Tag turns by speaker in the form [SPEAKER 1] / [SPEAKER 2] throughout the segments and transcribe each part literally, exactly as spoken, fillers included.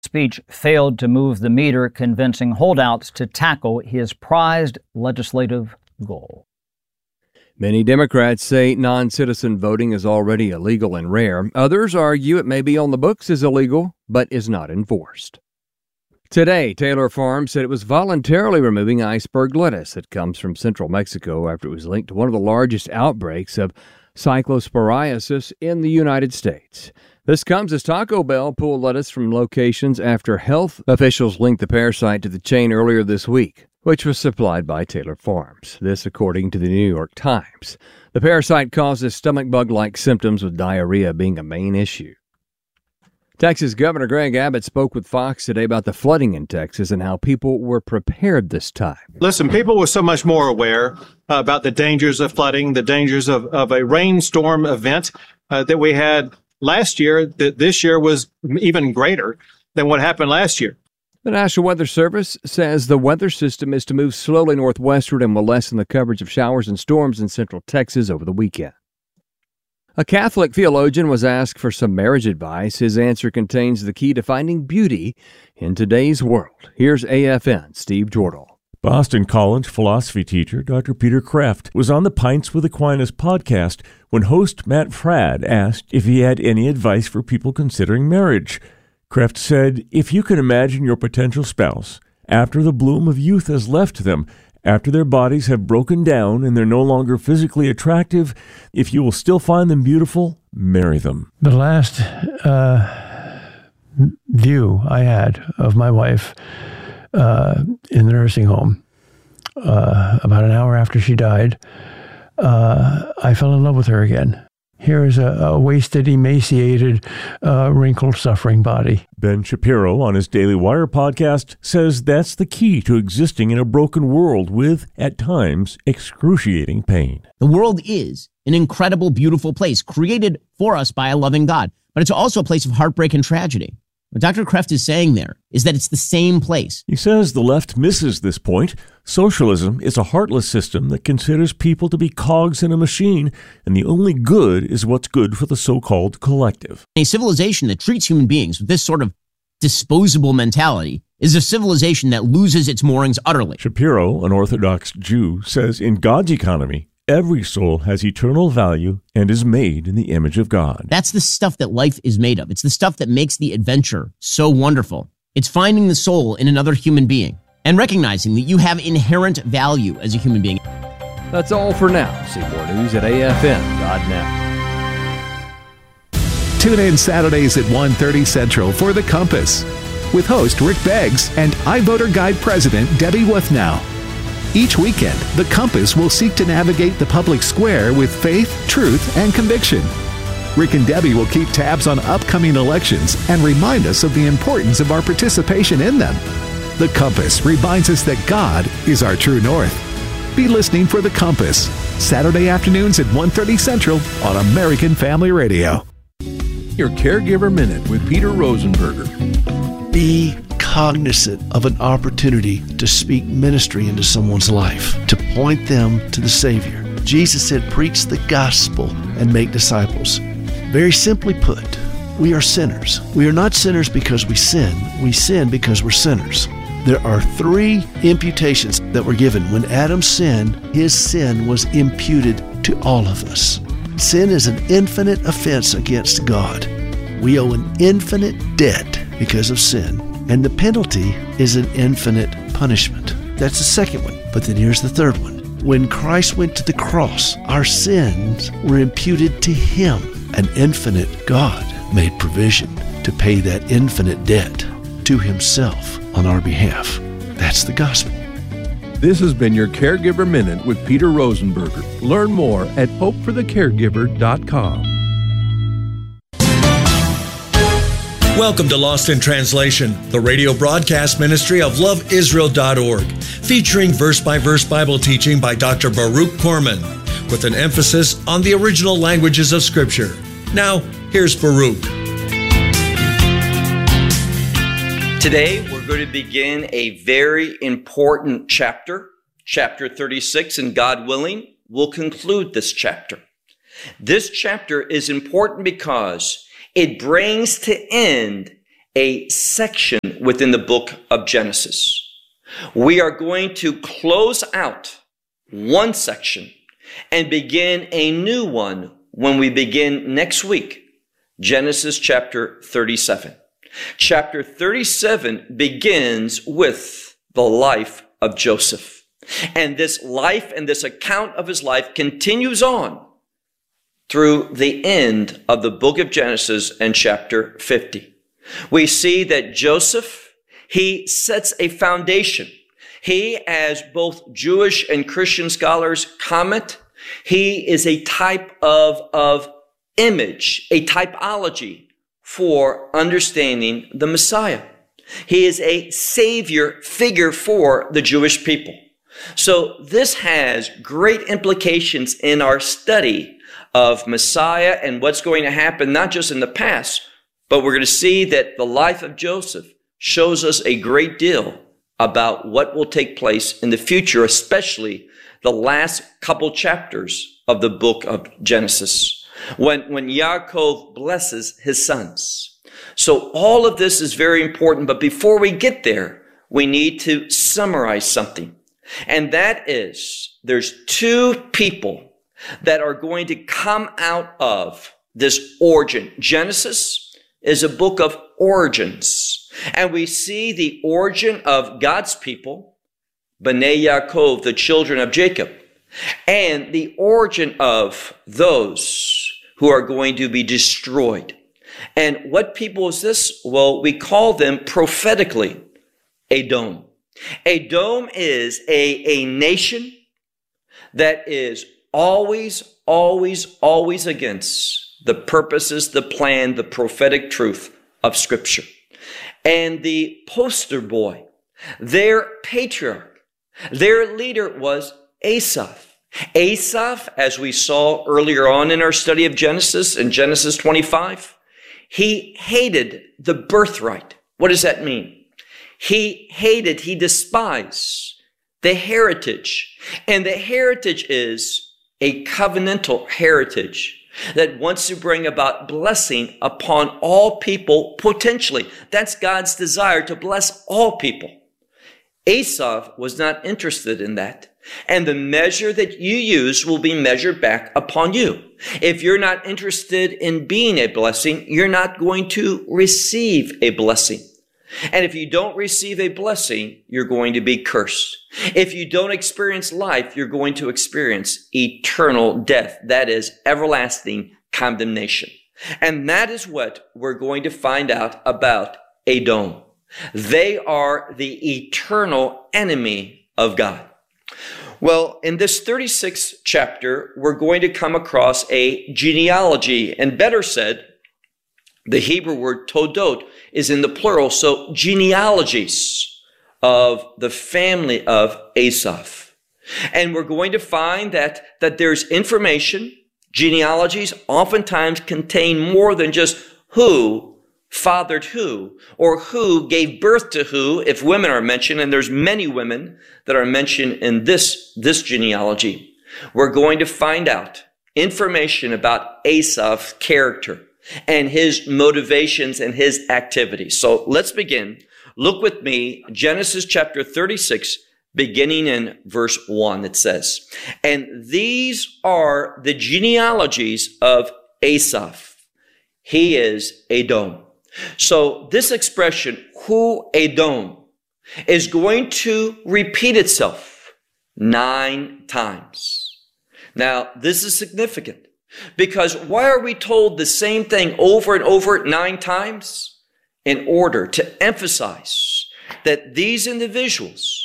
[SPEAKER 1] speech failed to move the meter, convincing holdouts to tackle his prized legislative goal.
[SPEAKER 2] Many Democrats say non-citizen voting is already illegal and rare. Others argue it may be on the books as illegal, but is not enforced. Today, Taylor Farms said it was voluntarily removing iceberg lettuce that comes from central Mexico after it was linked to one of the largest outbreaks of cyclosporiasis in the United States. This comes as Taco Bell pulled lettuce from locations after health officials linked the parasite to the chain earlier this week, which was supplied by Taylor Farms. This according to the New York Times. The parasite causes stomach bug-like symptoms, with diarrhea being a main issue. Texas Governor Greg Abbott spoke with Fox today about the flooding in Texas and how people were prepared this time.
[SPEAKER 3] Listen, people were so much more aware uh, about the dangers of flooding, the dangers of, of a rainstorm event uh, that we had last year, that this year was even greater than what happened last year.
[SPEAKER 2] The National Weather Service says the weather system is to move slowly northwestward and will lessen the coverage of showers and storms in central Texas over the weekend. A Catholic theologian was asked for some marriage advice. His answer contains the key to finding beauty in today's world. Here's A F N's Steve Jordal.
[SPEAKER 4] Boston College philosophy teacher Doctor Peter Kreeft was on the Pints with Aquinas podcast when host Matt Fradd asked if he had any advice for people considering marriage. Kreeft said, if you can imagine your potential spouse after the bloom of youth has left them, after their bodies have broken down and they're no longer physically attractive, if you will still find them beautiful, marry them.
[SPEAKER 5] The last uh, view I had of my wife uh, in the nursing home, uh, about an hour after she died, uh, I fell in love with her again. Here is a, a wasted, emaciated, uh, wrinkled, suffering body.
[SPEAKER 4] Ben Shapiro on his Daily Wire podcast says that's the key to existing in a broken world with, at times, excruciating pain.
[SPEAKER 6] The world is an incredible, beautiful place created for us by a loving God, but it's also a place of heartbreak and tragedy. What Doctor Kreeft is saying there is that it's the same place.
[SPEAKER 4] He says the left misses this point. Socialism is a heartless system that considers people to be cogs in a machine, and the only good is what's good for the so-called collective.
[SPEAKER 6] A civilization that treats human beings with this sort of disposable mentality is a civilization that loses its moorings utterly.
[SPEAKER 4] Shapiro, an Orthodox Jew, says in God's economy, every soul has eternal value and is made in the image of God.
[SPEAKER 6] That's the stuff that life is made of. It's the stuff that makes the adventure so wonderful. It's finding the soul in another human being and recognizing that you have inherent value as a human being.
[SPEAKER 2] That's all for now. See more news at A F N dot net.
[SPEAKER 7] Tune in Saturdays at one thirty Central for The Compass with host Rick Beggs and iVoter Guide President Debbie Wuthnow. Each weekend, The Compass will seek to navigate the public square with faith, truth, and conviction. Rick and Debbie will keep tabs on upcoming elections and remind us of the importance of our participation in them. The Compass reminds us that God is our true north. Be listening for The Compass, Saturday afternoons at one thirty Central on American Family Radio.
[SPEAKER 8] Your Caregiver Minute with Peter Rosenberger.
[SPEAKER 9] Be cognizant of an opportunity to speak ministry into someone's life, to point them to the Savior. Jesus said, preach the gospel and make disciples. Very simply put, we are sinners. We are not sinners because we sin. We sin because we're sinners. There are three imputations that were given. When Adam sinned, his sin was imputed to all of us. Sin is an infinite offense against God. We owe an infinite debt because of sin. And the penalty is an infinite punishment. That's the second one. But then here's the third one. When Christ went to the cross, our sins were imputed to Him. An infinite God made provision to pay that infinite debt to Himself on our behalf. That's the gospel.
[SPEAKER 8] This has been your Caregiver Minute with Peter Rosenberger. Learn more at hope for the caregiver dot com.
[SPEAKER 10] Welcome to Lost in Translation, the radio broadcast ministry of love israel dot org, featuring verse-by-verse Bible teaching by Doctor Baruch Korman, with an emphasis on the original languages of Scripture. Now, here's Baruch.
[SPEAKER 11] Today, we're going to begin a very important chapter, chapter thirty-six, and God willing, we'll conclude this chapter. This chapter is important because it brings to end a section within the book of Genesis. We are going to close out one section and begin a new one when we begin next week, Genesis chapter thirty-seven. Chapter thirty-seven begins with the life of Joseph. And this life and this account of his life continues on through the end of the book of Genesis and chapter fifty. We see that Joseph, he sets a foundation. He, as both Jewish and Christian scholars comment, he is a type of, of image, a typology for understanding the Messiah. He is a savior figure for the Jewish people. So this has great implications in our study of Messiah and what's going to happen, not just in the past, but we're going to see that the life of Joseph shows us a great deal about what will take place in the future, especially the last couple chapters of the book of Genesis, when, when Yaakov blesses his sons. So all of this is very important, but before we get there, we need to summarize something. And that is, there's two people that are going to come out of this origin. Genesis is a book of origins. And we see the origin of God's people, Bnei Yaakov, the children of Jacob, and the origin of those who are going to be destroyed. And what people is this? Well, we call them prophetically Edom. Edom is a, a nation that is always, always, always against the purposes, the plan, the prophetic truth of Scripture. And the poster boy, their patriarch, their leader was Asaph. Asaph, as we saw earlier on in our study of Genesis, in Genesis twenty-five, he hated the birthright. What does that mean? He hated, he despised the heritage. And the heritage is a covenantal heritage that wants to bring about blessing upon all people potentially. That's God's desire, to bless all people. Asaph was not interested in that. And the measure that you use will be measured back upon you. If you're not interested in being a blessing, you're not going to receive a blessing. And if you don't receive a blessing, you're going to be cursed. If you don't experience life, you're going to experience eternal death. That is everlasting condemnation. And that is what we're going to find out about Edom. They are the eternal enemy of God. Well, in this thirty-sixth chapter, we're going to come across a genealogy, and better said, the Hebrew word todot is in the plural, so genealogies of the family of Asaph. And we're going to find that, that there's information. Genealogies oftentimes contain more than just who fathered who, or who gave birth to who, if women are mentioned, and there's many women that are mentioned in this, this genealogy. We're going to find out information about Asaph's character and his motivations and his activities. So let's begin. Look with me, Genesis chapter thirty-six, beginning in verse one. It says, "And these are the genealogies of Asaph. He is Edom." So this expression, hu Edom, is going to repeat itself nine times. Now, this is significant. Because why are we told the same thing over and over nine times? In order to emphasize that these individuals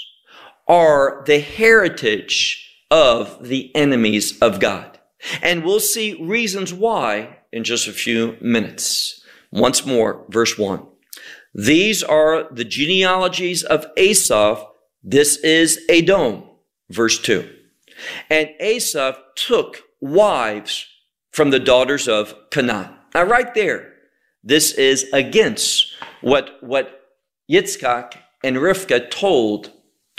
[SPEAKER 11] are the heritage of the enemies of God. And we'll see reasons why in just a few minutes. Once more, verse one. These are the genealogies of Asaph. This is Edom. Verse two. And Asaph took wives from the daughters of Canaan. Now right there, this is against what, what Yitzchak and Rivka told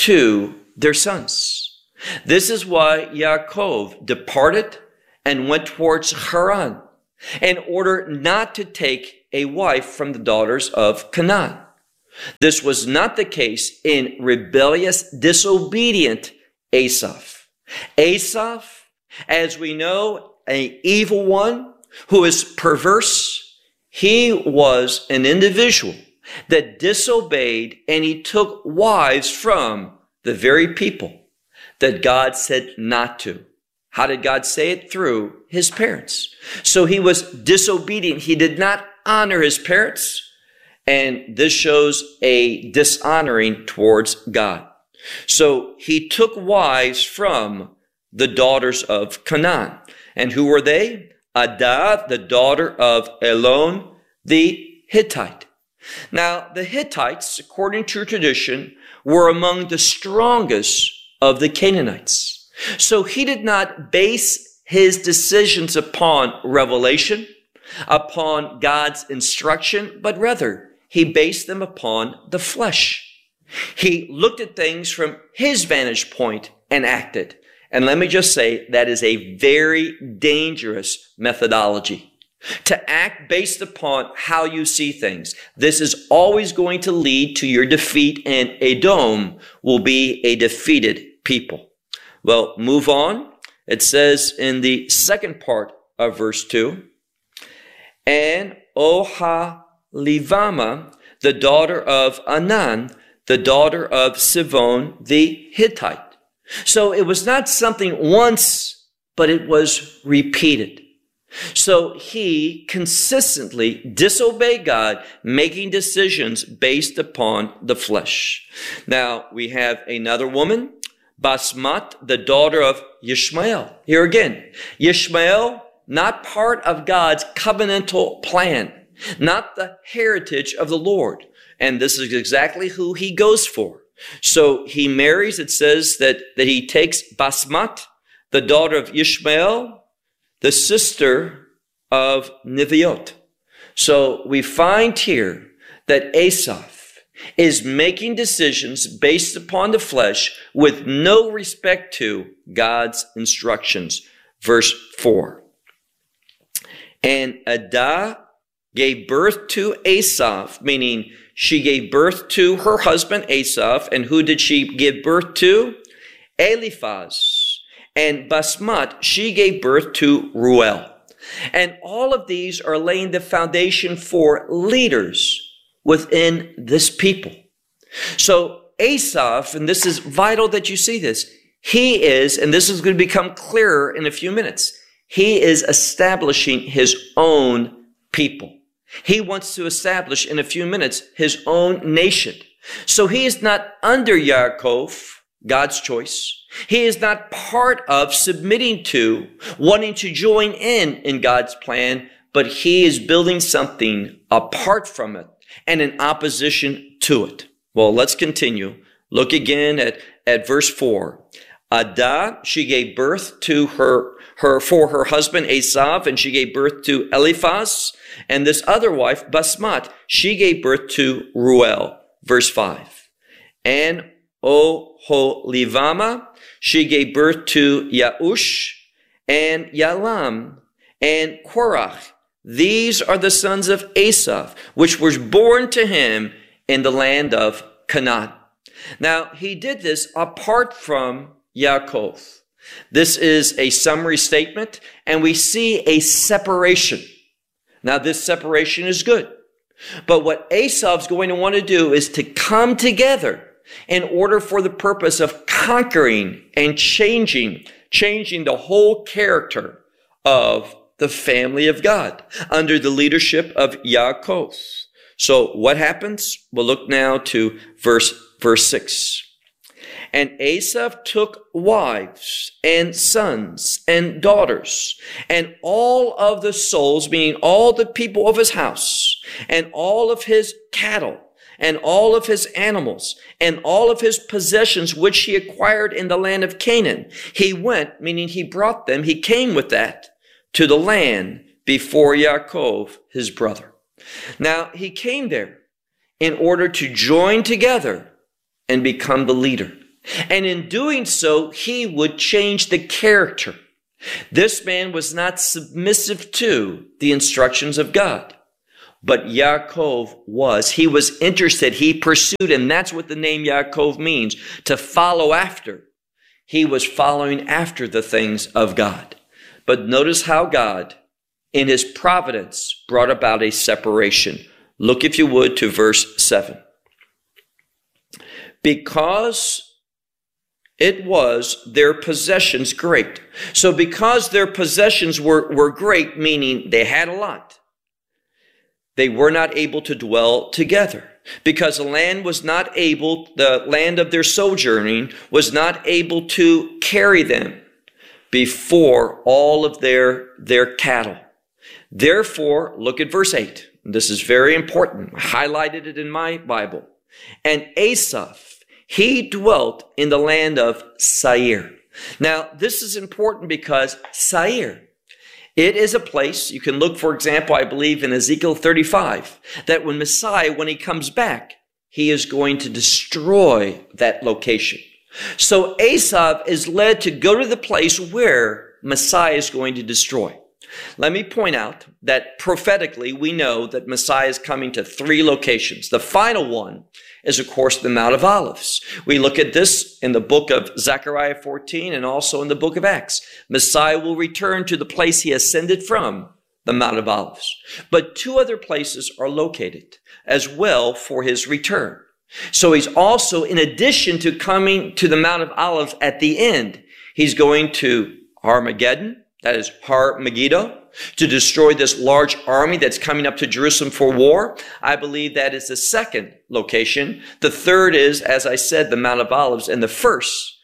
[SPEAKER 11] to their sons. This is why Yaakov departed and went towards Haran in order not to take a wife from the daughters of Canaan. This was not the case in rebellious, disobedient Asaph. Asaph, as we know, an evil one who is perverse, he was an individual that disobeyed, and he took wives from the very people that God said not to. How did God say it? Through his parents. So he was disobedient. He did not honor his parents, and this shows a dishonoring towards God. So he took wives from the daughters of Canaan. And who were they? Adah, the daughter of Elon, the Hittite. Now, the Hittites, according to tradition, were among the strongest of the Canaanites. So he did not base his decisions upon revelation, upon God's instruction, but rather he based them upon the flesh. He looked at things from his vantage point and acted. And let me just say, that is a very dangerous methodology. To act based upon how you see things. This is always going to lead to your defeat, and Edom will be a defeated people. Well, move on. It says in the second part of verse two, and Oholibamah, the daughter of Anan, the daughter of Sivon, the Hittite. So it was not something once, but it was repeated. So he consistently disobeyed God, making decisions based upon the flesh. Now we have another woman, Basmat, the daughter of Ishmael. Here again, Ishmael, not part of God's covenantal plan, not the heritage of the Lord. And this is exactly who he goes for. So he marries, it says that, that he takes Basmat, the daughter of Ishmael, the sister of Neviot. So we find here that Asaph is making decisions based upon the flesh with no respect to God's instructions. Verse four. And Adah gave birth to Asaph, meaning she gave birth to her husband Asaph. And who did she give birth to? Eliphaz. And Basmat, she gave birth to Ruel. And all of these are laying the foundation for leaders within this people. So Asaph, and this is vital that you see this, he is, and this is going to become clearer in a few minutes, he is establishing his own people. He wants to establish in a few minutes his own nation. So he is not under Yaakov, God's choice. He is not part of submitting to, wanting to join in in God's plan, but he is building something apart from it and in opposition to it. Well, let's continue. Look again at, at verse four. Adah, she gave birth to her, her, for her husband Asaph, and she gave birth to Eliphaz. And this other wife, Basmat, she gave birth to Ruel. Verse five. And Oholibamah, she gave birth to Yaush and Yalam and Korach. These are the sons of Asaph, which was born to him in the land of Canaan. Now, he did this apart from Yaakov. This is a summary statement, and we see a separation. Now, this separation is good. But what Asaph's going to want to do is to come together in order for the purpose of conquering and changing, changing the whole character of the family of God under the leadership of Yaakov. So what happens? We'll look now to verse, verse six. And Asaph took wives and sons and daughters and all of the souls, meaning all the people of his house and all of his cattle and all of his animals and all of his possessions, which he acquired in the land of Canaan. He went, meaning he brought them, he came with that to the land before Yaakov, his brother. Now, he came there in order to join together and become the leader. And in doing so, he would change the character. This man was not submissive to the instructions of God. but Yaakov was. He was interested. He pursued, and that's what the name Yaakov means, to follow after. He was following after the things of God. But notice how God, in his providence, brought about a separation. Look, if you would, to verse seven. Because it was their possessions great. So because their possessions were, were great, meaning they had a lot, they were not able to dwell together. Because the land was not able, the land of their sojourning was not able to carry them before all of their, their cattle. Therefore, look at verse eight. This is very important. I highlighted it in my Bible. And Asaph, he dwelt in the land of Seir. Now, this is important because Seir, it is a place, you can look, for example, I believe in Ezekiel thirty-five, that when Messiah, when he comes back, he is going to destroy that location. So Asaph is led to go to the place where Messiah is going to destroy. Let me point out that prophetically, we know that Messiah is coming to three locations. The final one is, of course, the Mount of Olives. We look at this in the book of Zechariah fourteen and also in the book of Acts. Messiah will return to the place he ascended from, the Mount of Olives. But two other places are located as well for his return. So he's also, in addition to coming to the Mount of Olives at the end, he's going to Armageddon, that is Har Megiddo, to destroy this large army that's coming up to Jerusalem for war. I believe that is the second location. The third is, as I said, the Mount of Olives. And the first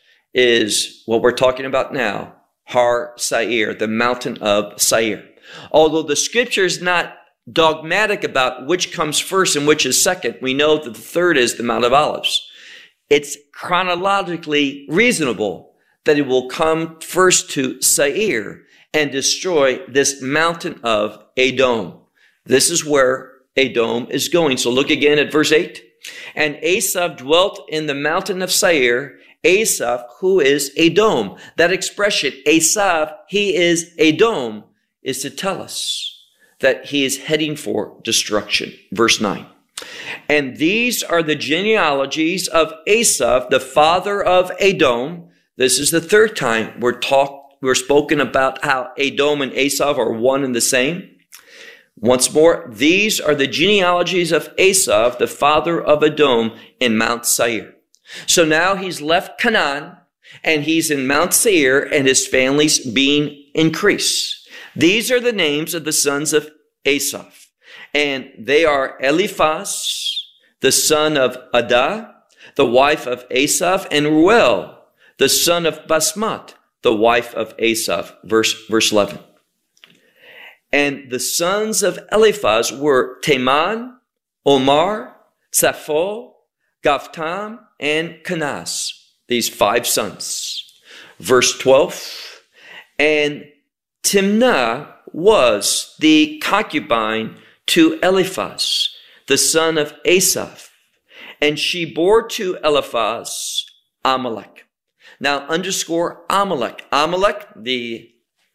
[SPEAKER 11] is what we're talking about now, Har Seir, the mountain of Seir. Although the scripture is not dogmatic about which comes first and which is second, we know that the third is the Mount of Olives. It's chronologically reasonable that it will come first to Seir and destroy this mountain of Edom. This is where Edom is going. So look again at verse eight. And Asaph dwelt in the mountain of Seir. Asaph, who is Edom. That expression, Asaph, he is Edom, is to tell us that he is heading for destruction. Verse nine. And these are the genealogies of Asaph, the father of Edom. This is the third time we're talk, we're spoken about how Edom and Asaph are one and the same. Once more, these are the genealogies of Asaph, the father of Edom, in Mount Seir. So now he's left Canaan, and he's in Mount Seir, and his family's being increased. These are the names of the sons of Asaph, and they are Eliphaz, the son of Adah, the wife of Asaph, and Ruel, the son of Basmat, the wife of Asaph. Verse, verse eleven. And the sons of Eliphaz were Teman, Omar, Sapho, Gavtam, and Kenaz. These five sons. Verse twelve. And Timnah was the concubine to Eliphaz, the son of Asaph, and she bore to Eliphaz Amalek. Now underscore Amalek. Amalek, the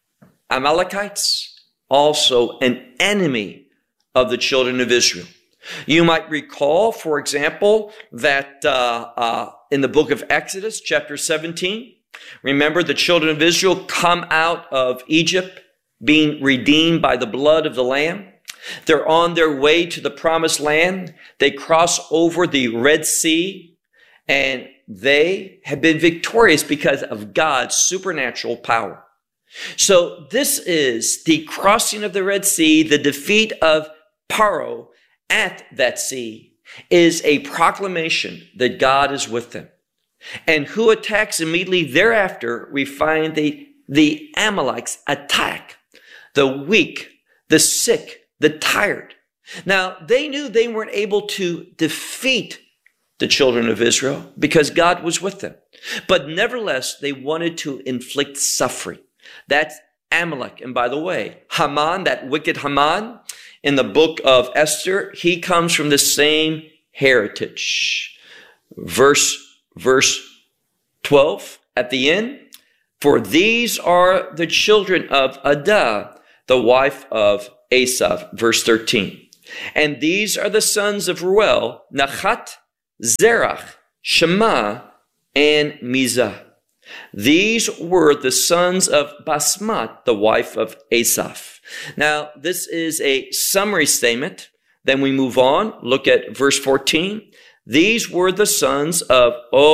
[SPEAKER 11] Amalekites, also an enemy of the children of Israel. You might recall, for example, that uh, uh, in the book of Exodus, chapter seventeen, remember the children of Israel come out of Egypt being redeemed by the blood of the Lamb. They're on their way to the promised land. They cross over the Red Sea, and they have been victorious because of God's supernatural power. So this is the crossing of the Red Sea, the defeat of Paro at that sea is a proclamation that God is with them. And who attacks immediately thereafter? We find the, the Amalekites attack the weak, the sick, the tired. Now, they knew they weren't able to defeat the children of Israel because God was with them. But nevertheless, they wanted to inflict suffering. That's Amalek. And by the way, Haman, that wicked Haman, in the book of Esther, he comes from the same heritage. Verse, verse twelve at the end. For these are the children of Adah, the wife of Asaph. Verse thirteen. And these are the sons of Ruel, Nachat, Zerach, Shema, and Mizah. These were the sons of Basmat, the wife of Asaph. Now, this is a summary statement. Then we move on. Look at verse fourteen. These were the sons of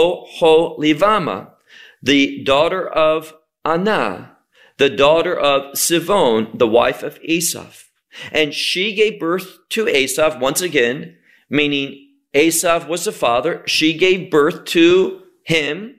[SPEAKER 11] Oholivama, the daughter of Anah, the daughter of Sivon, the wife of Asaph. And she gave birth to Asaph, once again, meaning Asaph was the father. She gave birth to him,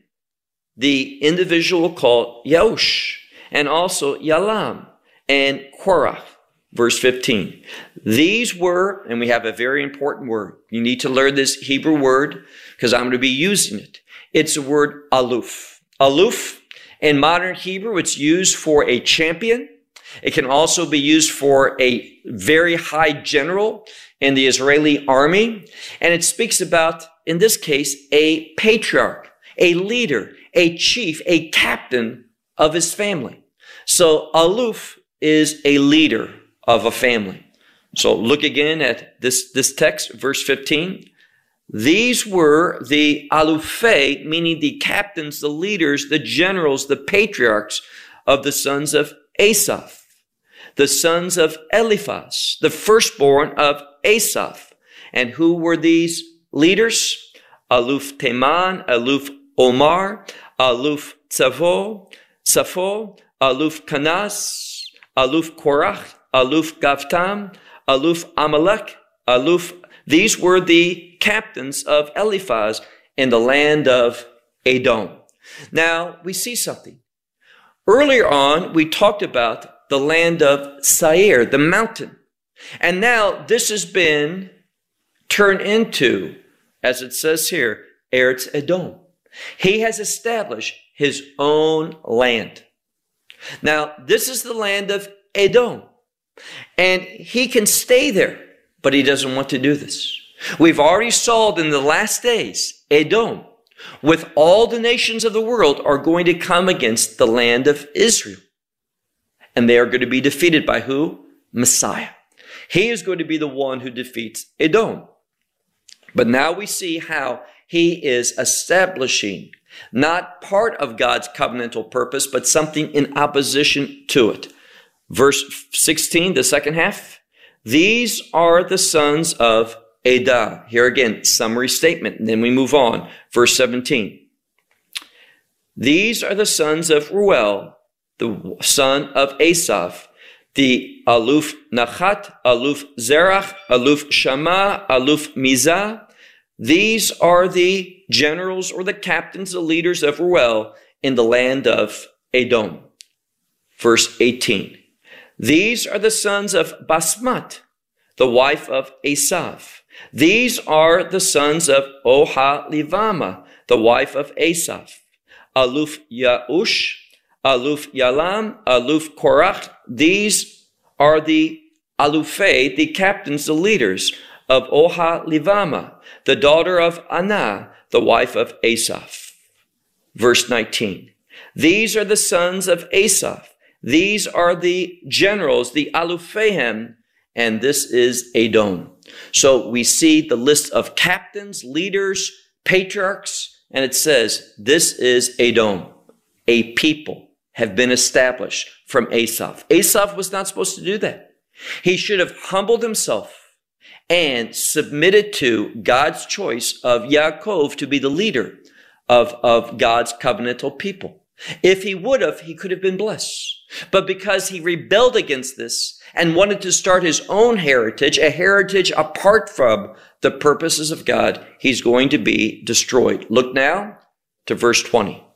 [SPEAKER 11] the individual called Yaush, and also Yalam and Korah. Verse fifteen. These were, and we have a very important word. You need to learn this Hebrew word because I'm going to be using it. It's the word aluf. Aluf, in modern Hebrew, it's used for a champion. It can also be used for a very high general in the Israeli army. And it speaks about, in this case, a patriarch, a leader, a chief, a captain of his family. So aluf is a leader of a family. So look again at this, this text, verse fifteen. These were the alufei, meaning the captains, the leaders, the generals, the patriarchs of the sons of Asaph, the sons of Eliphaz, the firstborn of Asaph. And who were these leaders? Aluf Teman, Aluf Omar, Aluf Tzavo, Safo, Aluf Kanas, Aluf Korach, Aluf Gavtam, Aluf Amalek, Aluf. These were the captains of Eliphaz in the land of Edom. Now, we see something. Earlier on, we talked about the land of Seir, the mountain. And now this has been turned into, as it says here, Eretz Edom. He has established his own land. Now, this is the land of Edom. And he can stay there, but he doesn't want to do this. We've already saw in the last days, Edom, with all the nations of the world, are going to come against the land of Israel. And they are going to be defeated by who? Messiah. He is going to be the one who defeats Edom. But now we see how he is establishing not part of God's covenantal purpose, but something in opposition to it. Verse sixteen, the second half. These are the sons of Edah. Here again, summary statement. And then we move on. Verse seventeen. These are the sons of Ruel, the son of Asaph, the Aluf Nachat, Aluf Zerach, Aluf Shama, Aluf Mizah. These are the generals or the captains, the leaders of Ruel in the land of Edom. Verse eighteen. These are the sons of Basmat, the wife of Asaph. These are the sons of Oholivama, the wife of Asaph. Aluf Yaush, Aluf Yalam, Aluf Korach. These are the Alufei, the captains, the leaders of Oholivama, the daughter of Anah, the wife of Asaph. Verse nineteen. These are the sons of Asaph. These are the generals, the Alufehem, and this is Edom. So we see the list of captains, leaders, patriarchs, and it says, this is Edom. A people have been established from Asaph. Asaph was not supposed to do that. He should have humbled himself and submitted to God's choice of Yaakov to be the leader of, of God's covenantal people. If he would have, he could have been blessed. But because he rebelled against this and wanted to start his own heritage, a heritage apart from the purposes of God, he's going to be destroyed. Look now to verse twenty.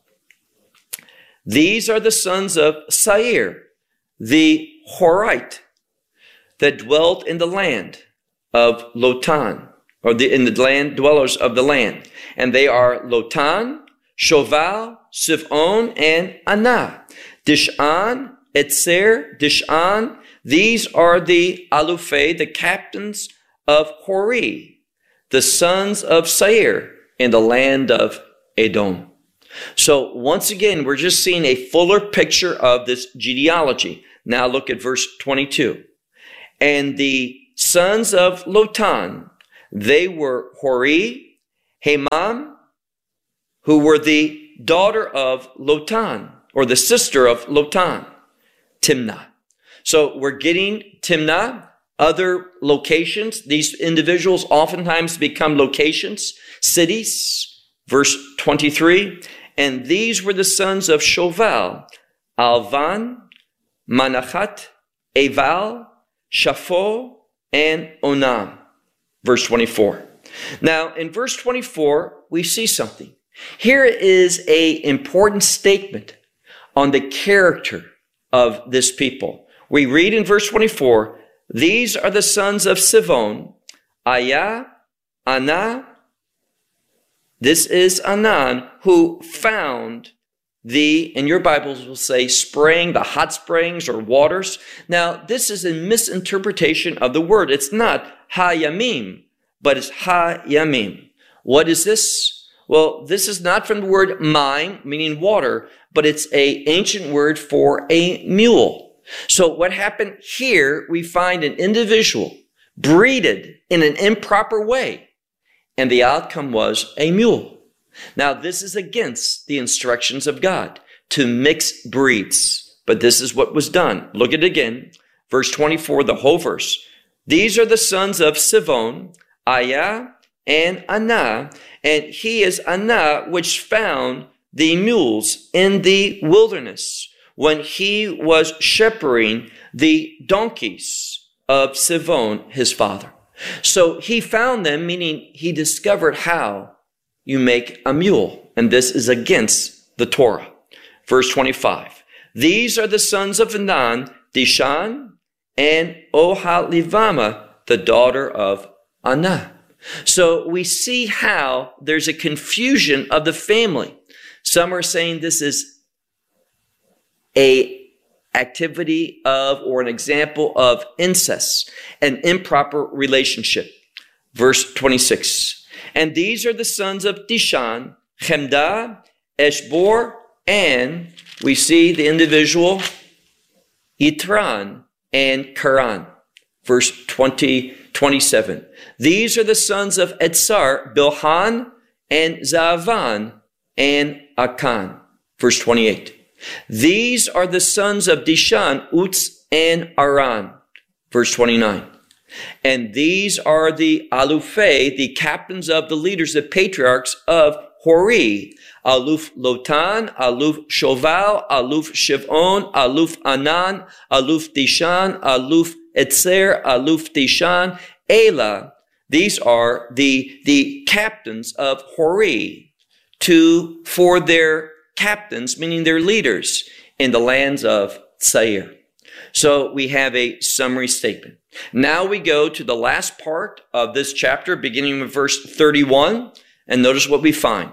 [SPEAKER 11] These are the sons of Seir, the Horite, that dwelt in the land of Lotan, or the, in the land dwellers of the land. And they are Lotan, Shoval, Sivon, and Anah. Dishan, Etzer, Dishan. These are the Alufei, the captains of Hori, the sons of Seir in the land of Edom. So once again, we're just seeing a fuller picture of this genealogy. Now look at verse twenty-two. And the sons of Lotan, they were Hori, Hemam, who were the daughter of Lotan, or the sister of Lotan, Timnah. So we're getting Timnah, other locations. These individuals oftentimes become locations, cities. Verse twenty-three, and these were the sons of Shoval, Alvan, Manachat, Eval, Shapho, and Onam. Verse twenty-four. Now, in verse twenty-four, we see something. Here is an important statement on the character of this people. We read in verse twenty-four, these are the sons of Sivon, Ayah, Anah. This is Anan, who found the, and your Bibles will say, spring, the hot springs or waters. Now, this is a misinterpretation of the word. It's not Ha-Yamim, but it's Ha-Yamim. What is this? Well, this is not from the word mine, meaning water, but it's an ancient word for a mule. So what happened here, we find an individual breeded in an improper way, and the outcome was a mule. Now, this is against the instructions of God to mix breeds, but this is what was done. Look at it again. Verse twenty-four, the whole verse. These are the sons of Sivon, Ayah, and Anah, and he is Anah, which found the mules in the wilderness when he was shepherding the donkeys of Sivon, his father. So he found them, meaning he discovered how you make a mule, and this is against the Torah. Verse twenty-five, these are the sons of Anan, Dishan, and Oholibamah, the daughter of Anah. So we see how there's a confusion of the family. Some are saying this is a activity of or an example of incest, an improper relationship. Verse twenty-six, and these are the sons of Dishan, Chemda, Eshbor, and we see the individual Itran and Karan. Verse twenty, twenty-seven, these are the sons of Etzar, Bilhan, and Zavan, and Akan. Verse twenty-eight, these are the sons of Dishan, Uts, and Aran. Verse twenty-nine. And these are the Alufei, the captains of the leaders, the patriarchs of Hori, Aluf Lotan, Aluf Shoval, Aluf Shivon, Aluf Anan, Aluf Dishan, Aluf Etzer, Aluf Dishan, Elah. These are the, the captains of Hori to, for their captains, meaning their leaders in the lands of Seir. So we have a summary statement. Now we go to the last part of this chapter, beginning with verse thirty-one, and notice what we find.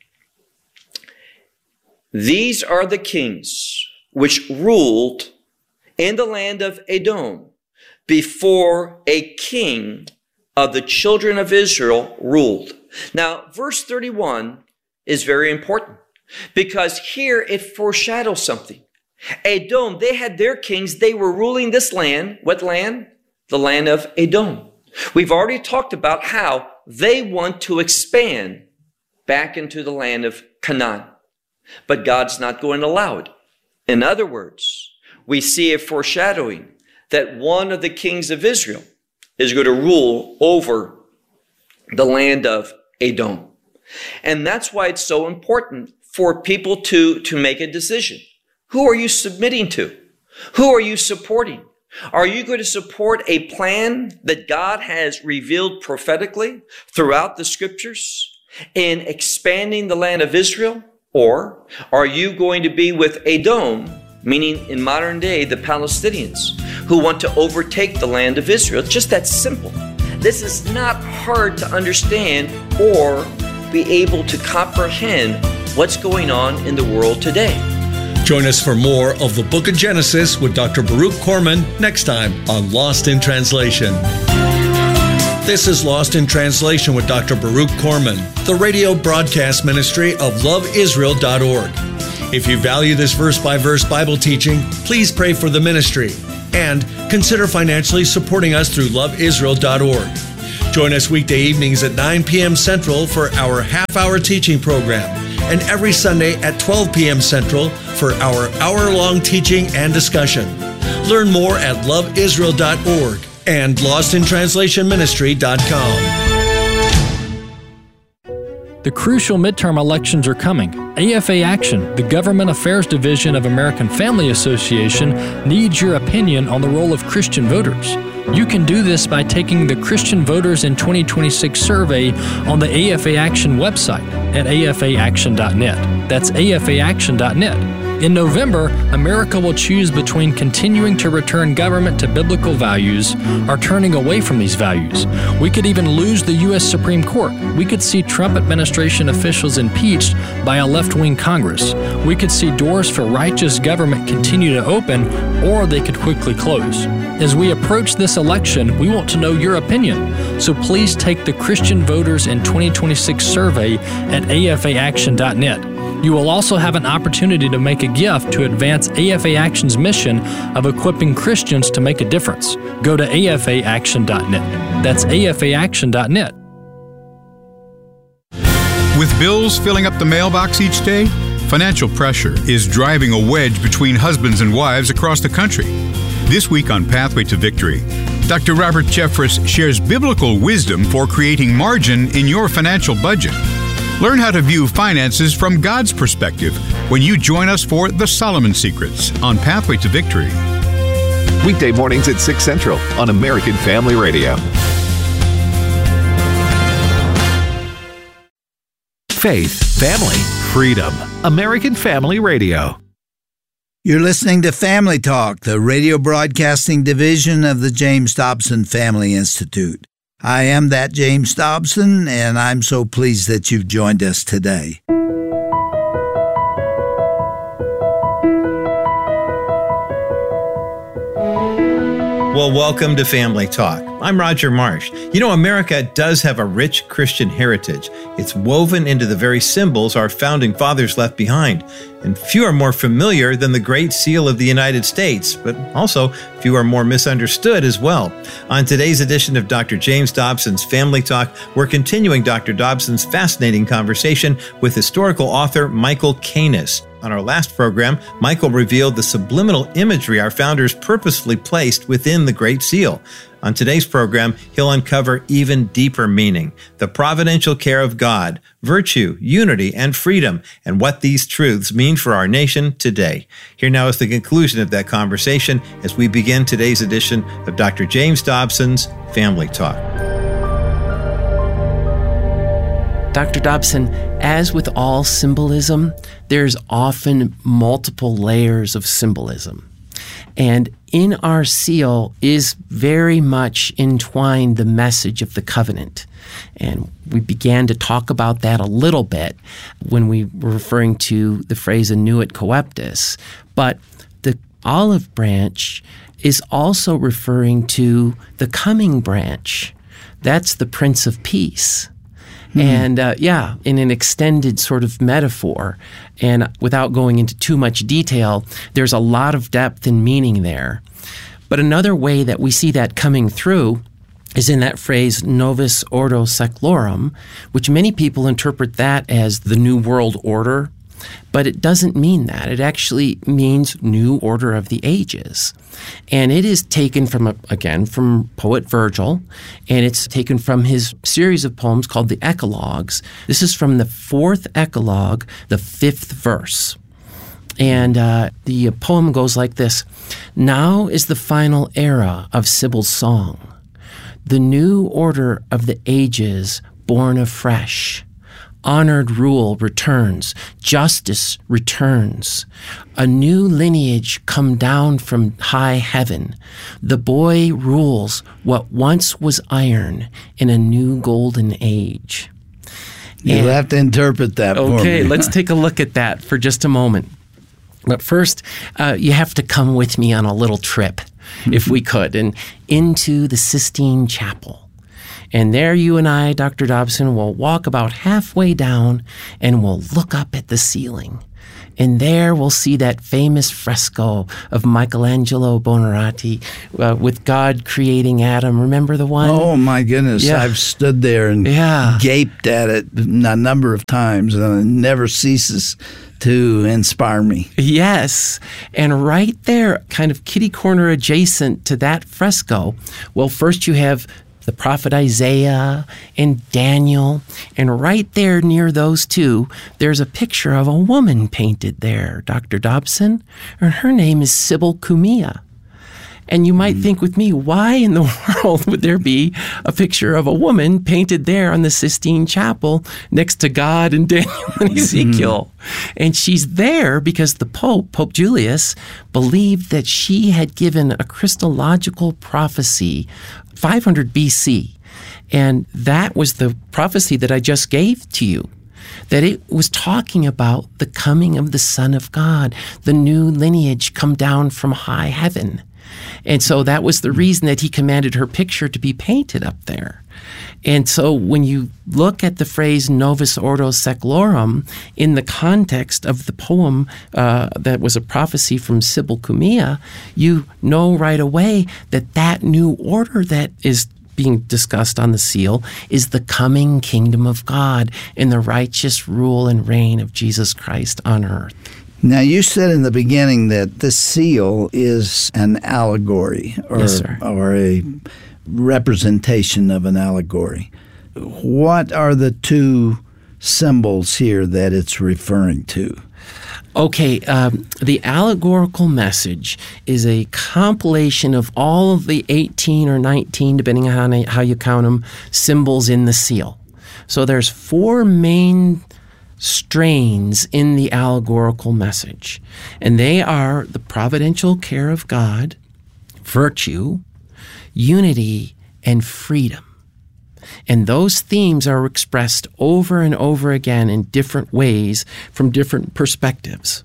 [SPEAKER 11] These are the kings which ruled in the land of Edom before a king of the children of Israel ruled. Now, verse thirty-one is very important because here it foreshadows something. Edom, they had their kings. They were ruling this land. What land? The land of Edom. We've already talked about how they want to expand back into the land of Canaan. But God's not going to allow it. In other words, we see a foreshadowing that one of the kings of Israel is going to rule over the land of Edom. And that's why it's so important for people to, to make a decision. Who are you submitting to? Who are you supporting? Are you going to support a plan that God has revealed prophetically throughout the scriptures in expanding the land of Israel? Or are you going to be with Edom, meaning in modern day the Palestinians, who want to overtake the land of Israel? It's just that simple. This is not hard to understand or be able to comprehend what's going on in the world today.
[SPEAKER 10] Join us for more of the Book of Genesis with Doctor Baruch Korman next time on Lost in Translation. This is Lost in Translation with Doctor Baruch Korman, the radio broadcast ministry of love israel dot org. If you value this verse-by-verse Bible teaching, please pray for the ministry And consider financially supporting us through love israel dot org. Join us weekday evenings at nine p.m. Central for our half-hour teaching program, and every Sunday at twelve p.m. Central for our hour-long teaching and discussion. Learn more at love israel dot org and lost in translation ministry dot com.
[SPEAKER 12] The crucial midterm elections are coming. A F A Action, the Government Affairs Division of American Family Association, needs your opinion on the role of Christian voters. You can do this by taking the Christian Voters in twenty twenty-six survey on the A F A Action website at a f a action dot net. That's a f a action dot net. In November, America will choose between continuing to return government to biblical values or turning away from these values. We could even lose the U S Supreme Court. We could see Trump administration officials impeached by a left-wing Congress. We could see doors for righteous government continue to open, or they could quickly close. As we approach this election, we want to know your opinion. So please take the Christian Voters in twenty twenty-six survey at a f a action dot net. You will also have an opportunity to make a gift to advance A F A Action's mission of equipping Christians to make a difference. Go to a f a action dot net. That's a f a action dot net.
[SPEAKER 13] With bills filling up the mailbox each day, financial pressure is driving a wedge between husbands and wives across the country. This week on Pathway to Victory, Doctor Robert Jeffress shares biblical wisdom for creating margin in your financial budget. Learn how to view finances from God's perspective when you join us for The Solomon Secrets on Pathway to Victory.
[SPEAKER 7] Weekday mornings at six Central on American Family Radio. Faith, family, freedom. American Family Radio.
[SPEAKER 14] You're listening to Family Talk, the radio broadcasting division of the James Dobson Family Institute. I am that James Dobson, and I'm so pleased that you've joined us today.
[SPEAKER 15] Well, welcome to Family Talk. I'm Roger Marsh. You know, America does have a rich Christian heritage. It's woven into the very symbols our founding fathers left behind. And few are more familiar than the Great Seal of the United States, but also few are more misunderstood as well. On today's edition of Doctor James Dobson's Family Talk, we're continuing Doctor Dobson's fascinating conversation with historical author Michael Canis. On our last program, Michael revealed the subliminal imagery our founders purposefully placed within the Great Seal. On today's program, he'll uncover even deeper meaning, the providential care of God, virtue, unity, and freedom, and what these truths mean for our nation today. Here now is the conclusion of that conversation as we begin today's edition of Doctor James Dobson's Family Talk.
[SPEAKER 16] Doctor Dobson, as with all symbolism, there's often multiple layers of symbolism. And in our seal is very much entwined the message of the covenant. And we began to talk about that a little bit when we were referring to the phrase annuit coeptis. But the olive branch is also referring to the coming branch. That's the Prince of Peace. Mm-hmm. And uh, yeah, in an extended sort of metaphor, and without going into too much detail, there's a lot of depth and meaning there. But another way that we see that coming through is in that phrase, Novus Ordo Seclorum, which many people interpret that as the New World Order, but it doesn't mean that. It actually means New Order of the Ages. And it is taken from, a, again, from poet Virgil, and it's taken from his series of poems called the Eclogues. This is from the fourth Eclogue, the fifth verse. And uh, the poem goes like this. Now is the final era of Sibyl's song, the new order of the ages born afresh. Honored rule returns, justice returns. A new lineage come down from high heaven. The boy rules what once was iron in a new golden age.
[SPEAKER 14] You'll and, have to interpret that for me.
[SPEAKER 16] Okay, let's take a look at that for just a moment. But first, uh, you have to come with me on a little trip, if we could, and into the Sistine Chapel. And there you and I, Doctor Dobson, will walk about halfway down and we'll look up at the ceiling. And there we'll see that famous fresco of Michelangelo Buonarroti uh, with God creating Adam. Remember the one?
[SPEAKER 14] Oh, my goodness.
[SPEAKER 16] Yeah.
[SPEAKER 14] I've stood there and
[SPEAKER 16] yeah.
[SPEAKER 14] gaped at it a number of times, and it never ceases to inspire me.
[SPEAKER 16] Yes. And right there, kind of kitty corner adjacent to that fresco, well, first you have the prophet Isaiah and Daniel. And right there near those two, there's a picture of a woman painted there, Doctor Dobson. And her name is Sybil Cumia. And you might mm. think with me, why in the world would there be a picture of a woman painted there on the Sistine Chapel next to God and Daniel and Ezekiel? Mm. And she's there because the Pope, Pope Julius, believed that she had given a Christological prophecy five hundred B C. And that was the prophecy that I just gave to you, that it was talking about the coming of the Son of God, the new lineage come down from high heaven. And so that was the reason that he commanded her picture to be painted up there. And so when you look at the phrase Novus Ordo Seclorum in the context of the poem uh, that was a prophecy from Sybil Cumia, you know right away that that new order that is being discussed on the seal is the coming kingdom of God and the righteous rule and reign of Jesus Christ on earth.
[SPEAKER 14] Now, you said in the beginning that this seal is an allegory or,
[SPEAKER 16] yes, sir.
[SPEAKER 14] or a representation of an allegory. What are the two symbols here that it's referring to?
[SPEAKER 16] Okay, um, the allegorical message is a compilation of all of the eighteen or nineteen, depending on how you count them, symbols in the seal. So there's four main strains in the allegorical message, and they are the providential care of God, virtue, unity, and freedom. And those themes are expressed over and over again in different ways from different perspectives.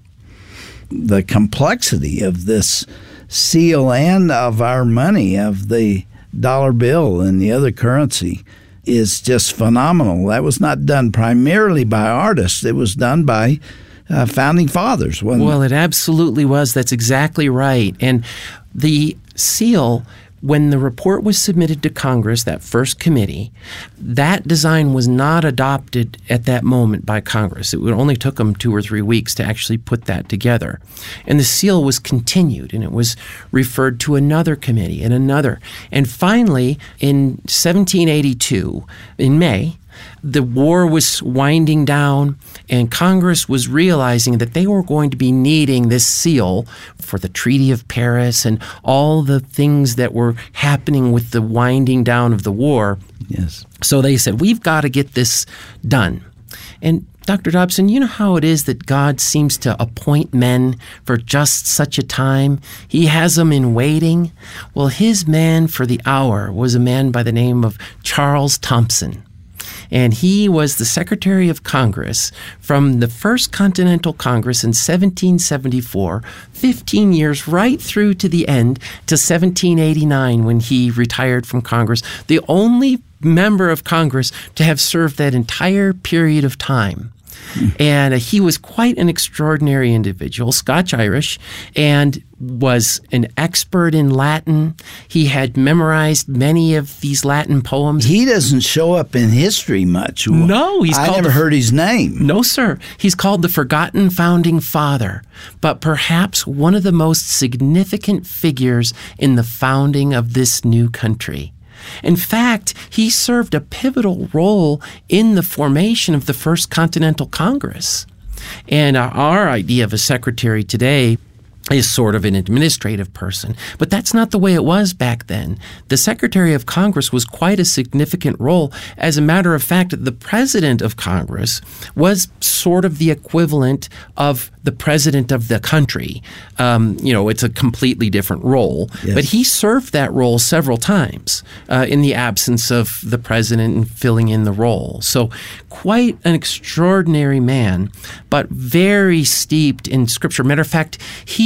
[SPEAKER 14] The complexity of this seal and of our money, of the dollar bill and the other currency, is just phenomenal. That was not done primarily by artists. It was done by uh, founding fathers.
[SPEAKER 16] Well, it absolutely was. That's exactly right. And the seal, when the report was submitted to Congress, that first committee, that design was not adopted at that moment by Congress. It only took them two or three weeks to actually put that together. And the seal was continued, and it was referred to another committee and another. And finally, in seventeen eighty-two, in May, the war was winding down, and Congress was realizing that they were going to be needing this seal for the Treaty of Paris and all the things that were happening with the winding down of the war.
[SPEAKER 14] Yes.
[SPEAKER 16] So they said, we've got to get this done. And Doctor Dobson, you know how it is that God seems to appoint men for just such a time? He has them in waiting. Well, his man for the hour was a man by the name of Charles Thomson. And he was the Secretary of Congress from the First Continental Congress in seventeen seventy-four, fifteen years right through to the end, to seventeen eighty-nine when he retired from Congress, the only member of Congress to have served that entire period of time. And uh, he was quite an extraordinary individual, Scotch-Irish, and was an expert in Latin. He had memorized many of these Latin poems.
[SPEAKER 14] He doesn't show up in history much.
[SPEAKER 16] No, he's
[SPEAKER 14] I
[SPEAKER 16] called
[SPEAKER 14] never
[SPEAKER 16] the,
[SPEAKER 14] heard his name.
[SPEAKER 16] No, sir. He's called the Forgotten Founding Father, but perhaps one of the most significant figures in the founding of this new country. In fact, he served a pivotal role in the formation of the First Continental Congress. And our idea of a secretary today is sort of an administrative person. But that's not the way it was back then. The Secretary of Congress was quite a significant role. As a matter of fact, the President of Congress was sort of the equivalent of the President of the country. Um, you know, it's a completely different role. Yes. But he served that role several times uh, in the absence of the President and filling in the role. So quite an extraordinary man, but very steeped in Scripture. Matter of fact, he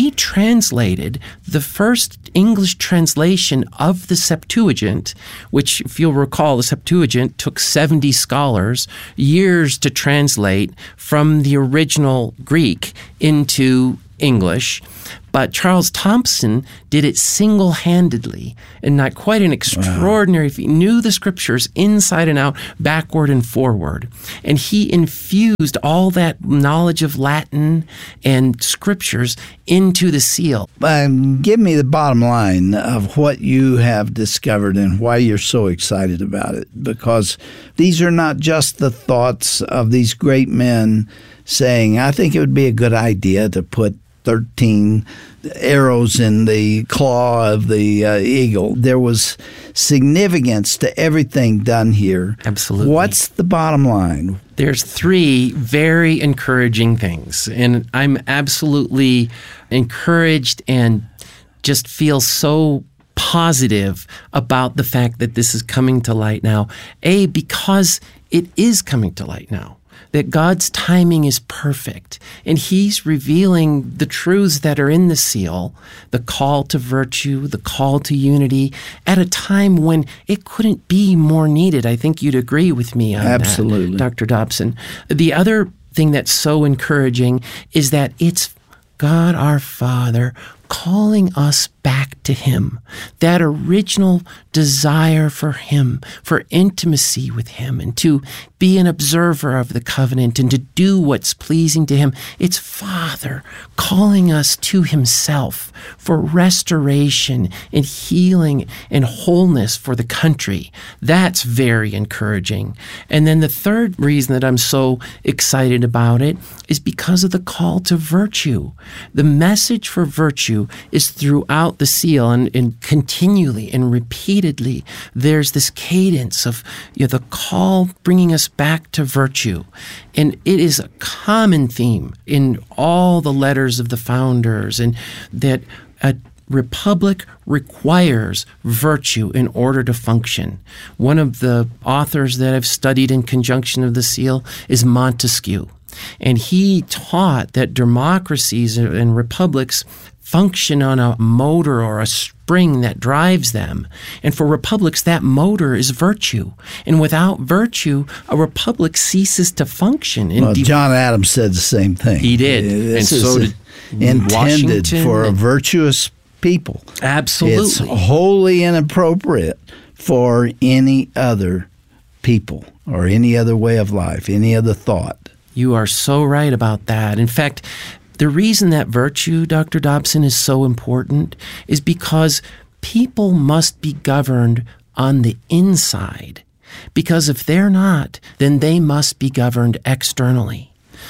[SPEAKER 16] he translated the first English translation of the Septuagint, which, if you'll recall, the Septuagint took seventy scholars years to translate from the original Greek into English. But Charles Thompson did it single-handedly, and not quite an extraordinary feat. He knew the scriptures inside and out, backward and forward. And he infused all that knowledge of Latin and scriptures into the seal.
[SPEAKER 14] Um, give me the bottom line of what you have discovered and why you're so excited about it. Because these are not just the thoughts of these great men saying, I think it would be a good idea to put thirteen arrows in the claw of the uh, eagle. There was significance to everything done here.
[SPEAKER 16] Absolutely.
[SPEAKER 14] What's the bottom line?
[SPEAKER 16] There's three very encouraging things, and I'm absolutely encouraged and just feel so positive about the fact that this is coming to light now. A, because it is coming to light now. That God's timing is perfect, and He's revealing the truths that are in the seal, the call to virtue, the call to unity, at a time when it couldn't be more needed. I think you'd agree with me on
[SPEAKER 14] Absolutely.
[SPEAKER 16] that, Doctor Dobson. The other thing that's so encouraging is that it's God our Father calling us back to Him, that original desire for Him, for intimacy with Him, and to be an observer of the covenant and to do what's pleasing to Him. It's Father calling us to Himself for restoration and healing and wholeness for the country. That's very encouraging. And then the third reason that I'm so excited about it is because of the call to virtue. The message for virtue is throughout the seal, and, and continually and repeatedly there's this cadence of, you know, the call bringing us back to virtue. And it is a common theme in all the letters of the founders, and that a republic requires virtue in order to function. One of the authors that I've studied in conjunction of the seal is Montesquieu. And he taught that democracies and republics function on a motor or a spring that drives them. And for republics, that motor is virtue. And without virtue, a republic ceases to function.
[SPEAKER 14] Well, John Adams said the same thing.
[SPEAKER 16] He did.
[SPEAKER 14] This
[SPEAKER 16] and
[SPEAKER 14] is
[SPEAKER 16] so did
[SPEAKER 14] intended
[SPEAKER 16] Washington
[SPEAKER 14] for a
[SPEAKER 16] and,
[SPEAKER 14] virtuous people.
[SPEAKER 16] Absolutely.
[SPEAKER 14] It's wholly inappropriate for any other people or any other way of life, any other thought.
[SPEAKER 16] You are so right about that. In fact, the reason that virtue, Doctor Dobson, is so important is because people must be governed on the inside. Because if they're not, then they must be governed externally.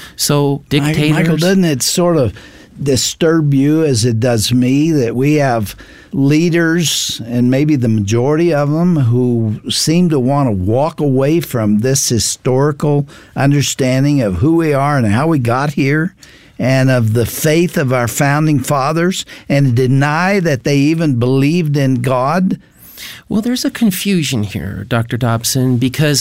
[SPEAKER 16] So dictators...
[SPEAKER 14] Michael, doesn't it sort of disturb you as it does me that we have leaders, and maybe the majority of them, who seem to want to walk away from this historical understanding of who we are and how we got here, and of the faith of our founding fathers, and deny that they even believed in God?
[SPEAKER 16] Well, there's a confusion here, Doctor Dobson, because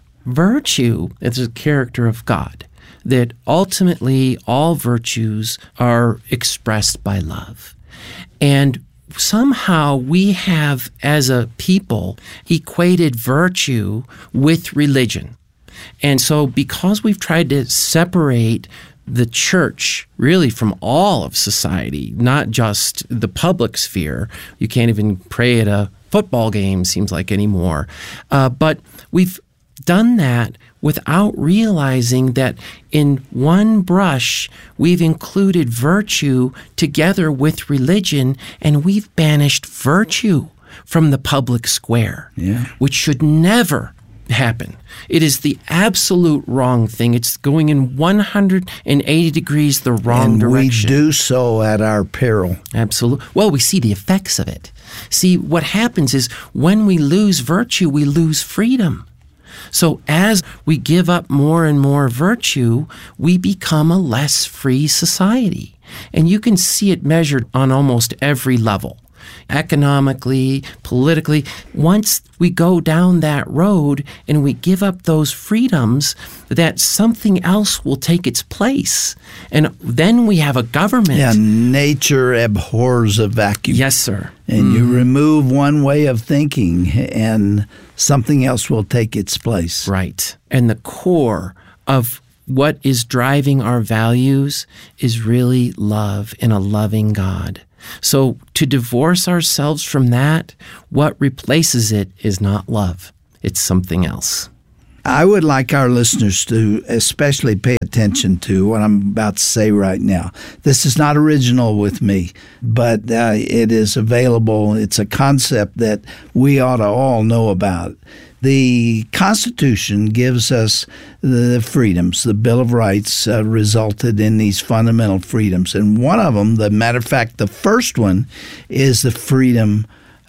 [SPEAKER 16] virtue is a character of God, that ultimately all virtues are expressed by love. And somehow we have, as a people, equated virtue with religion. And so because we've tried to separate the church really from all of society, not just the public sphere. You can't even pray at a football game, seems like, anymore. Uh, but we've done that without realizing that in one brush, we've included virtue together with religion, and we've banished virtue from the public square,
[SPEAKER 14] yeah.
[SPEAKER 16] which should never happen. It is the absolute wrong thing. It's going in one hundred eighty degrees the wrong
[SPEAKER 14] and
[SPEAKER 16] direction.
[SPEAKER 14] We do so at our peril.
[SPEAKER 16] Absolutely. Well, we see the effects of it. See, what happens is when we lose virtue, we lose freedom. So as we give up more and more virtue, we become a less free society. And you can see it measured on almost every level. economically, politically. Once we go down that road and we give up those freedoms, that something else will take its place. And then we have a government.
[SPEAKER 14] Yeah, nature abhors a vacuum.
[SPEAKER 16] Yes, sir.
[SPEAKER 14] And
[SPEAKER 16] mm.
[SPEAKER 14] you remove one way of thinking and something else will take its place.
[SPEAKER 16] Right. And the core of what is driving our values is really love and a loving God. So to divorce ourselves from that, what replaces it is not love. It's something else.
[SPEAKER 14] I would like our listeners to especially pay attention to what I'm about to say right now. This is not original with me, but uh, it is available. It's a concept that we ought to all know about. The Constitution gives us the freedoms. The Bill of Rights uh, resulted in these fundamental freedoms. And one of them, the matter of fact, the first one is the freedom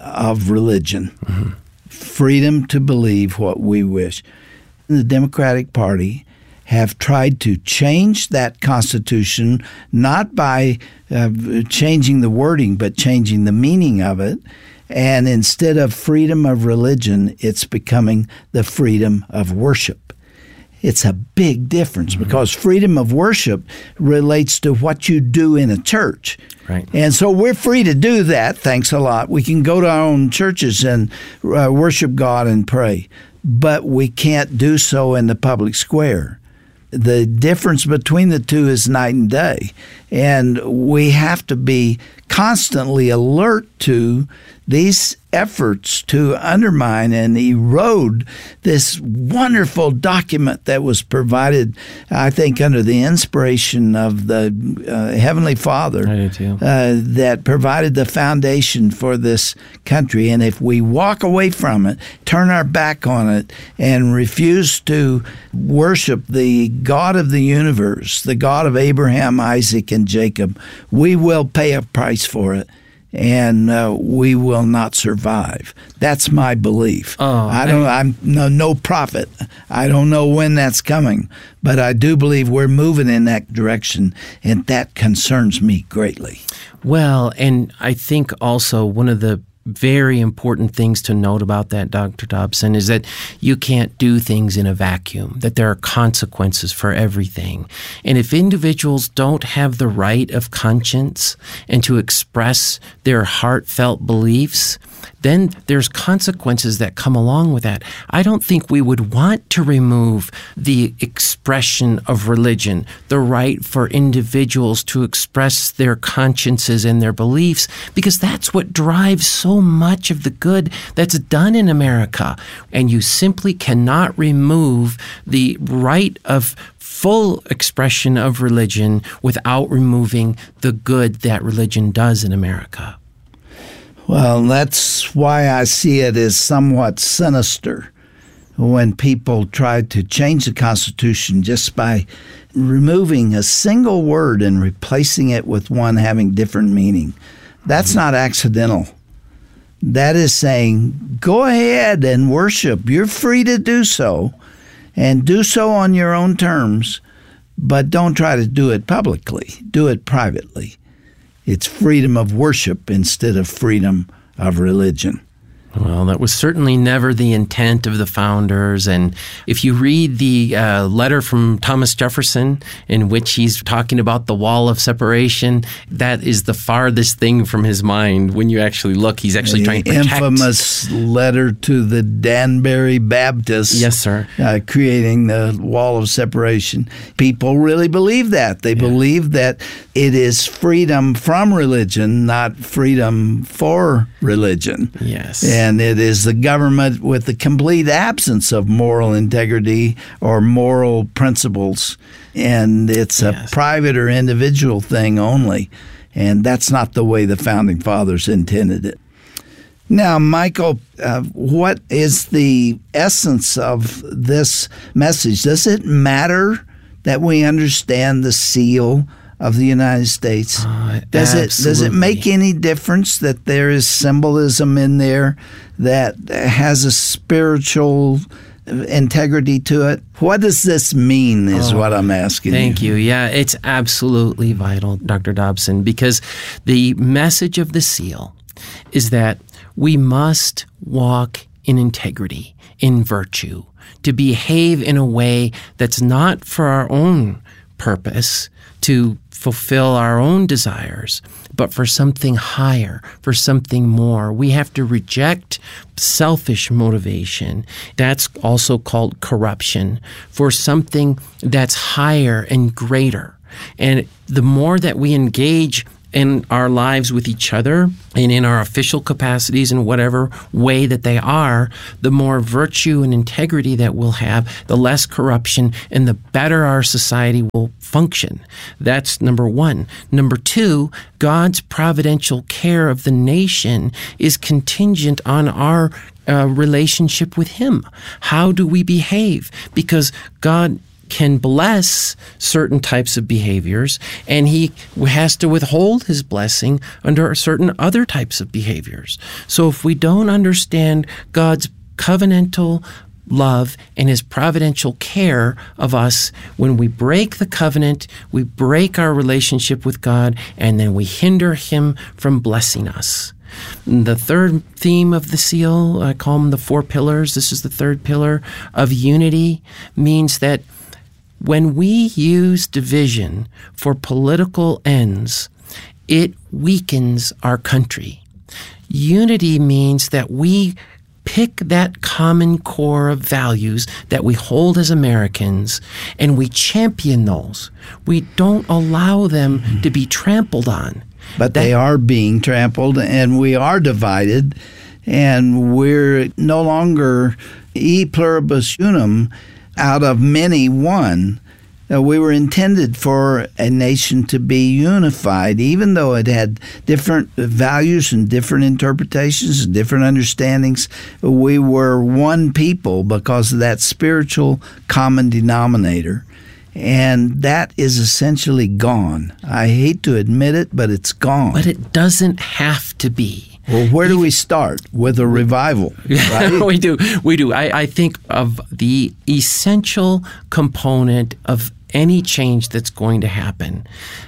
[SPEAKER 14] of religion. Mm-hmm. Freedom to believe what we wish. The Democratic Party have tried to change that Constitution, not by uh, changing the wording, but changing the meaning of it. And instead of freedom of religion, it's becoming the freedom of worship. It's a big difference mm-hmm. because freedom of worship relates to what you do in a church.
[SPEAKER 16] Right.
[SPEAKER 14] And so we're free to do that, thanks a lot. We can go to our own churches and uh, worship God and pray, but we can't do so in the public square. The difference between the two is night and day. And we have to be constantly alert to these efforts to undermine and erode this wonderful document that was provided, I think, under the inspiration of the uh, Heavenly Father,
[SPEAKER 16] I do too.
[SPEAKER 14] Uh, that provided the foundation for this country. And if we walk away from it, turn our back on it, and refuse to worship the God of the universe, the God of Abraham, Isaac, and Jacob, we will pay a price for it. And uh, we will not survive. That's my belief.
[SPEAKER 16] Oh,
[SPEAKER 14] I don't. I'm no, no prophet. I don't know when that's coming, but I do believe we're moving in that direction, and that concerns me greatly.
[SPEAKER 16] Well, and I think also one of the very important things to note about that, Doctor Dobson, is that you can't do things in a vacuum, that there are consequences for everything. And if individuals don't have the right of conscience and to express their heartfelt beliefs, then there's consequences that come along with that. I don't think we would want to remove the expression of religion, the right for individuals to express their consciences and their beliefs, because that's what drives so much of the good that's done in America. And you simply cannot remove the right of full expression of religion without removing the good that religion does in America.
[SPEAKER 14] Well, that's why I see it as somewhat sinister when people try to change the Constitution just by removing a single word and replacing it with one having different meaning. That's not accidental. That is saying, go ahead and worship. You're free to do so, and do so on your own terms, but don't try to do it publicly. Do it privately. It's freedom of worship instead of freedom of religion.
[SPEAKER 16] Well, that was certainly never the intent of the founders. And if you read the uh, letter from Thomas Jefferson, in which he's talking about the wall of separation, that is the farthest thing from his mind. When you actually look, he's actually
[SPEAKER 14] the
[SPEAKER 16] trying to protect.
[SPEAKER 14] Infamous letter to the Danbury Baptists.
[SPEAKER 16] Yes, sir.
[SPEAKER 14] Uh, creating the wall of separation. People really believe that. They yeah. believe that it is freedom from religion, not freedom for religion.
[SPEAKER 16] Yes.
[SPEAKER 14] And it is the government with the complete absence of moral integrity or moral principles. And it's a
[SPEAKER 16] yes.
[SPEAKER 14] private or individual thing only. And that's not the way the Founding Fathers intended it. Now, Michael, uh, what is the essence of this message? Does it matter that we understand the seal of the United States?
[SPEAKER 16] Uh,
[SPEAKER 14] does it
[SPEAKER 16] absolutely.
[SPEAKER 14] does it make any difference that there is symbolism in there that has a spiritual integrity to it? What does this mean is
[SPEAKER 16] oh,
[SPEAKER 14] what I'm asking
[SPEAKER 16] Thank
[SPEAKER 14] you.
[SPEAKER 16] you. Yeah, it's absolutely vital, Doctor Dobson, because the message of the seal is that we must walk in integrity, in virtue, to behave in a way that's not for our own purpose, to fulfill our own desires, but for something higher, for something more. We have to reject selfish motivation. That's also called corruption, for something that's higher and greater. And the more that we engage in our lives with each other and in our official capacities in whatever way that they are, the more virtue and integrity that we'll have, the less corruption, and the better our society will function. That's number one. Number two, God's providential care of the nation is contingent on our uh, relationship with Him. How do we behave? Because God can bless certain types of behaviors, and He has to withhold His blessing under certain other types of behaviors. So if we don't understand God's covenantal love and His providential care of us, when we break the covenant, we break our relationship with God, and then we hinder Him from blessing us. The third theme of the seal, I call them the four pillars. This is the third pillar of unity, means that when we use division for political ends, it weakens our country. Unity means that we pick that common core of values that we hold as Americans, and we champion those. We don't allow them mm-hmm. to be trampled on.
[SPEAKER 14] But
[SPEAKER 16] that,
[SPEAKER 14] they are being trampled, and we are divided, and we're no longer e pluribus unum, out of many one. Uh, we were intended for a nation to be unified, even though it had different values and different interpretations and different understandings. We were one people because of that spiritual common denominator. And that is essentially gone. I hate to admit it, but it's gone.
[SPEAKER 16] But it doesn't have to be.
[SPEAKER 14] Well, where do we start? With a revival, right?
[SPEAKER 16] we do. We do. I, I think of the essential component of any change that's going to happen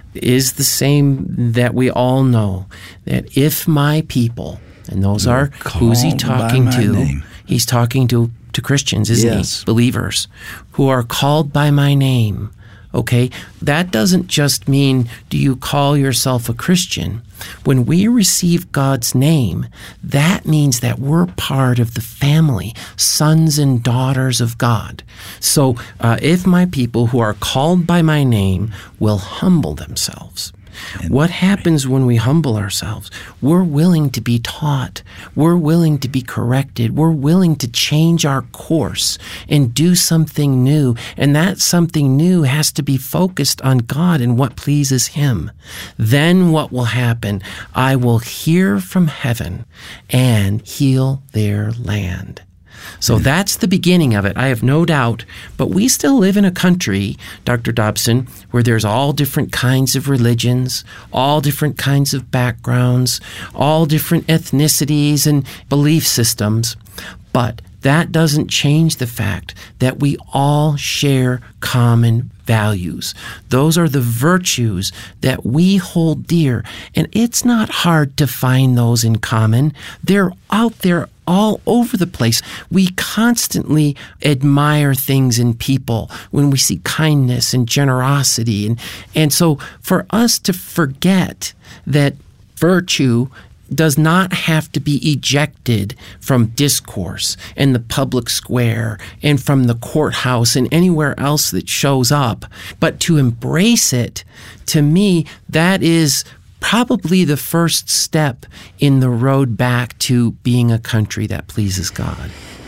[SPEAKER 16] is the same that we all know, that if my people, and those are, who's he talking to?
[SPEAKER 14] Name.
[SPEAKER 16] He's talking to, to Christians, isn't
[SPEAKER 14] yes.
[SPEAKER 16] he? Believers who are called by my name. Okay, that doesn't just mean, do you call yourself a Christian? When we receive God's name, that means that we're part of the family, sons and daughters of God. So uh, if my people who are called by my name will humble themselves, what happens when we humble ourselves? We're willing to be taught. We're willing to be corrected. We're willing to change our course and do something new. And that something new has to be focused on God and what pleases Him. Then what will happen? I will hear from heaven and heal their land. So that's the beginning of it, I have no doubt. But we still live in a country, Doctor Dobson, where there's all different kinds of religions, all different kinds of backgrounds, all different ethnicities and belief systems. But that doesn't change the fact that we all share common values. Those are the virtues that we hold dear. And it's not hard to find those in common. They're out there all over the place. We constantly admire things in people when we see kindness and generosity. And, and so for us to forget that virtue does not have to be ejected from discourse and the public square and from the courthouse and anywhere else that shows up, but to embrace it, to me, that is probably the first step in the road back to being a country that pleases God.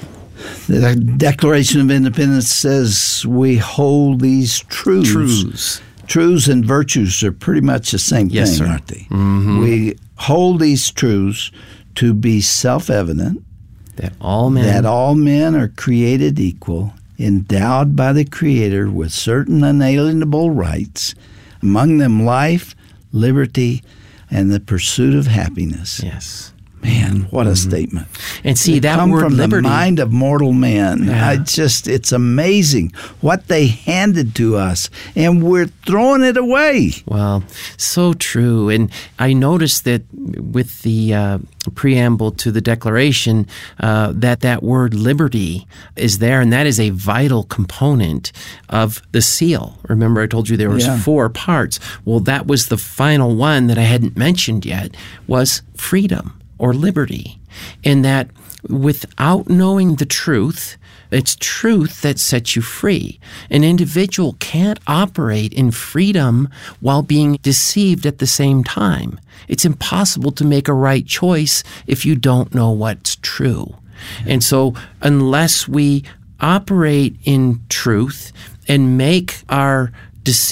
[SPEAKER 14] The Declaration of Independence says we hold these truths.
[SPEAKER 16] Truths.
[SPEAKER 14] Truths and virtues are pretty much the same
[SPEAKER 16] yes,
[SPEAKER 14] thing,
[SPEAKER 16] sir.
[SPEAKER 14] aren't they?
[SPEAKER 16] Mm-hmm.
[SPEAKER 14] We hold these truths to be self-evident,
[SPEAKER 16] that all men
[SPEAKER 14] that all men are created equal, endowed by the Creator with certain unalienable rights, among them life, liberty, and the pursuit of happiness.
[SPEAKER 16] Yes.
[SPEAKER 14] Man, what a mm-hmm. statement.
[SPEAKER 16] And see,
[SPEAKER 14] they
[SPEAKER 16] that
[SPEAKER 14] come
[SPEAKER 16] word
[SPEAKER 14] from
[SPEAKER 16] liberty,
[SPEAKER 14] the mind of mortal men.
[SPEAKER 16] Yeah.
[SPEAKER 14] I just, it's amazing what they handed to us, and we're throwing it away.
[SPEAKER 16] Well, so true. And I noticed that with the uh, preamble to the Declaration, uh, that that word liberty is there, and that is a vital component of the seal. Remember, I told you there was
[SPEAKER 14] Yeah.
[SPEAKER 16] four parts. Well, that was the final one that I hadn't mentioned yet, was freedom or liberty. And that without knowing the truth, it's truth that sets you free. An individual can't operate in freedom while being deceived at the same time. It's impossible to make a right choice if you don't know what's true. And so unless we operate in truth and make our decisions